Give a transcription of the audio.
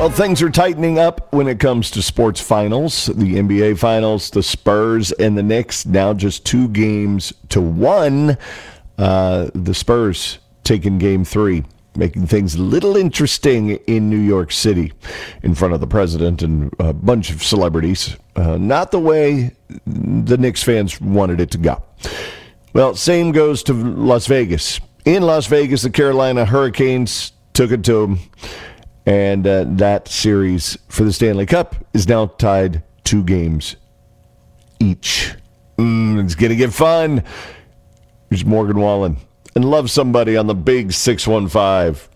Well, things are tightening up when it comes to sports finals. The NBA finals, the Spurs and the Knicks now just 2-1. The Spurs taking game 3, making things a little interesting in New York City in front of the president and a bunch of celebrities. Not the way the Knicks fans wanted it to go. Well, same goes to Las Vegas. In Las Vegas, the Carolina Hurricanes took it to them. And that series for the Stanley Cup is now tied 2 games each. It's going to get fun. Here's Morgan Wallen and Love Somebody on the Big 615.